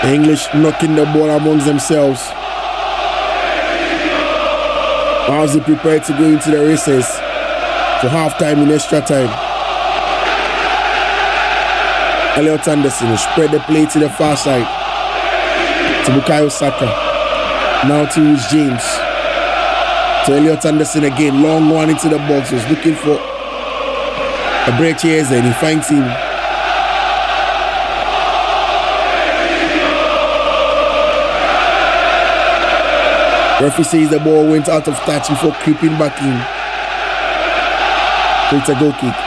The English knocking the ball amongst themselves. Barnsley prepared to go into the races for half-time in extra time. Elliot Anderson spread the play to the far side to Bukayo Saka. Now to Reece James. To Elliot Anderson again. Long one into the box. He's looking for a break here and he finds him. Referee says the ball went out of touch before creeping back in. It's a goal kick.